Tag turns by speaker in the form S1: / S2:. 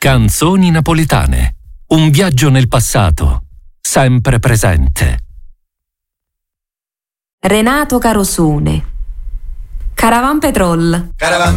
S1: Canzoni napoletane. Un viaggio nel passato, sempre presente.
S2: Renato Carosone. Caravan Petrol.